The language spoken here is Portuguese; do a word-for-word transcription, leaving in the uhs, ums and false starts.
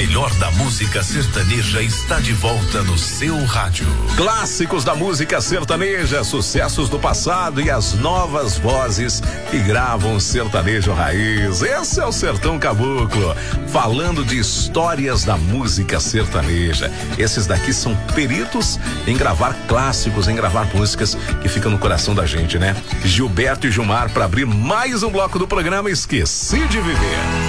melhor da música sertaneja está de volta no seu rádio. Clássicos da música sertaneja, sucessos do passado e as novas vozes que gravam sertanejo raiz. Esse é o Sertão Caboclo, falando de histórias da música sertaneja. Esses daqui são peritos em gravar clássicos, em gravar músicas que ficam no coração da gente, né? Gilberto e Gilmar, para abrir mais um bloco do programa Esqueci de Viver.